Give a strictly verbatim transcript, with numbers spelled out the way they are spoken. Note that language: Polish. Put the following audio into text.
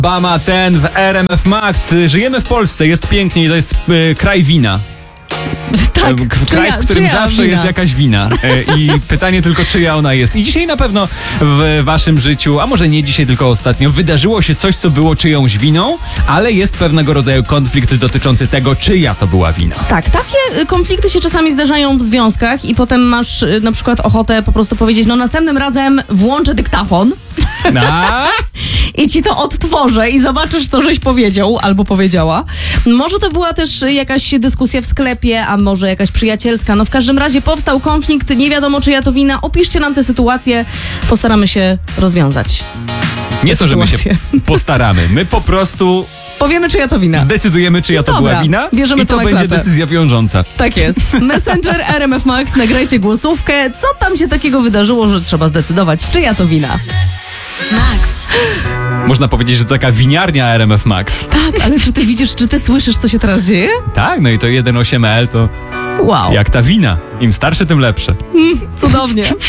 Bama ten w R M F Max. Żyjemy w Polsce, jest pięknie i to jest y, kraj wina. Tak, Kraj, czyja, w którym czyja zawsze wina? jest jakaś wina. E, I pytanie tylko, czyja ona jest. I dzisiaj na pewno w waszym życiu, a może nie dzisiaj, tylko ostatnio, wydarzyło się coś, co było czyjąś winą, ale jest pewnego rodzaju konflikt dotyczący tego, czyja to była wina. Tak, takie konflikty się czasami zdarzają w związkach i potem masz y, na przykład ochotę po prostu powiedzieć, no następnym razem włączę dyktafon A? i ci to odtworzę i zobaczysz, co żeś powiedział albo powiedziała. Może to była też jakaś dyskusja w sklepie, a może jakaś przyjacielska. No w każdym razie powstał konflikt, nie wiadomo, czyja to wina. Opiszcie nam tę sytuację, postaramy się rozwiązać. Nie to, że my się sytuację. postaramy. My po prostu Powiemy, czyja to wina. zdecydujemy, czyja to Dobra, była wina bierzemy i to to na będzie klatę. decyzja wiążąca. Tak jest. Messenger R M F Max, nagrajcie głosówkę. Co tam się takiego wydarzyło, że trzeba zdecydować, czyja to wina? Max. Można powiedzieć, że to taka winiarnia R M F Max. Tak, ale czy ty widzisz, czy ty słyszysz, co się teraz dzieje? Tak, no i to jeden przecinek osiem L to Wow, jak ta wina. Im starsze, tym lepsze. cudownie.